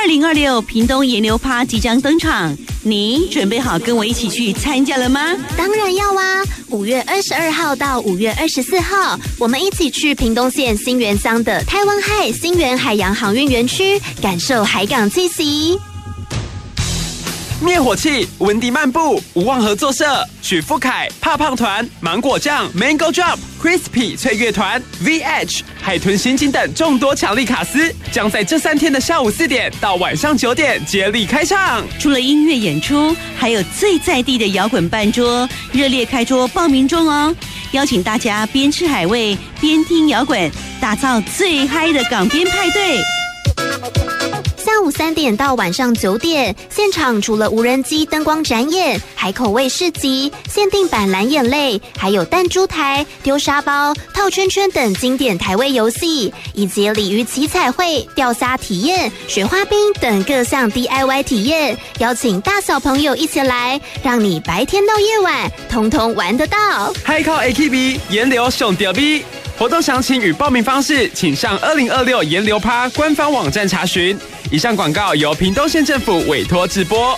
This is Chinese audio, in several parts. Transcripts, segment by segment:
2026屏东盐流趴即将登场，你准备好跟我一起去参加了吗？ 当然要啊！5月22号到5月24号，我们一起去屏东县新园乡的台湾海新园海洋航运园区，感受海港气息。 灭火器、温迪漫步、无望合作社、许富凯、怕胖团、芒果酱、Mango Drop、Crispy 脆乐团、VH、海豚刑警等众多强力卡司，将在这3天的下午4点到晚上9点接力开唱。 除了音乐演出，还有最在地的摇滚办桌，热烈开桌报名中哦！邀请大家边吃海味边听摇滚，打造最嗨的港边派对。 下午3点到晚上9点，现场除了无人机灯光展演、海口味市集、限定版蓝眼泪，还有弹珠台、丢沙包、套圈圈等经典台味游戏，以及鲤鱼旗彩绘、钓虾体验、雪花冰等各项 DIY 体验，邀请大小朋友一起来，让你白天到夜晚通通玩得到。 海口 AKB 盐流上吊 B。活动详情与报名方式，请上2026盐流趴官方网站查询。以上广告由屏东县政府委托直播。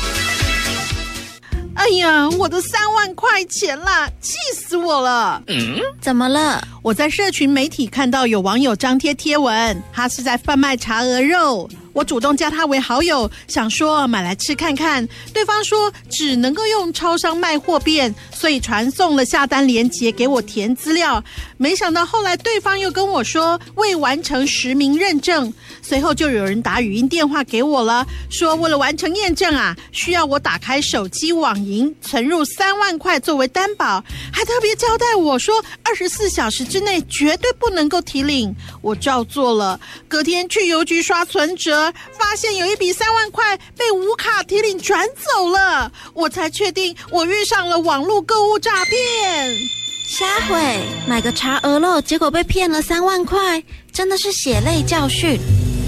哎呀，我的3万块钱啦，气死我了！ 怎么了？ 我在社群媒体看到有网友张贴贴文，他是在贩卖茶鹅肉。我主动加他为好友，想说买来吃看看。对方说只能够用超商卖货便，所以传送了下单链接给我填资料。没想到后来对方又跟我说未完成实名认证，随后就有人打语音电话给我了，说为了完成验证啊，需要我打开手机网银存入3万块作为担保，还特别交代我说24小时之内绝对不能够提领。我照做了，隔天去邮局刷存折，发现有一笔3万块被无卡提领转走了，我才确定我遇上了网络购物诈骗。 瞎毁，买个茶鹅肉，结果被骗了3万块，真的是血泪教训。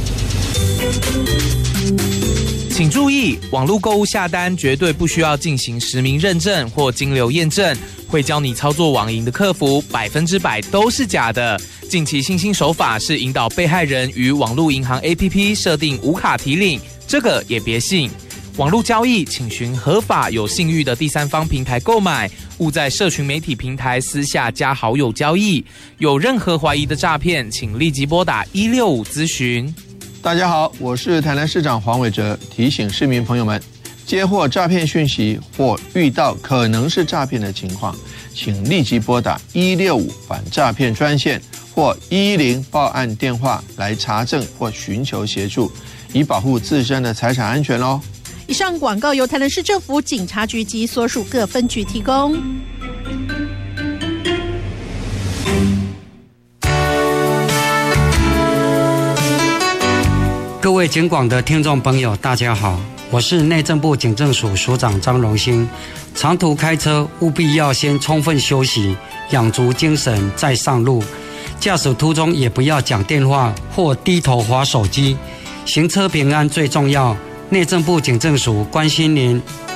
请注意，网络购物下单绝对不需要进行实名认证或金流验证，会教你操作网银的客服100%都是假的。近期新兴手法是引导被害人与网络银行 APP 设定无卡提领，这个也别信。网络交易请循合法有信誉的第三方平台购买，勿在社群媒体平台私下加好友交易。有任何怀疑的诈骗，请立即拨打165咨询。 大家好，我是台南市长黄伟哲，提醒市民朋友们，接获诈骗讯息或遇到可能是诈骗的情况，请立即拨打165反诈骗专线或110报案电话来查证或寻求协助，以保护自身的财产安全哦。 以上广告由台南市政府警察局及所属各分局提供。 各位警广的听众朋友，大家好，我是内政部警政署署长张荣兴。长途开车务必要先充分休息，养足精神再上路。驾驶途中也不要讲电话或低头滑手机。行车平安最重要。内政部警政署关心您。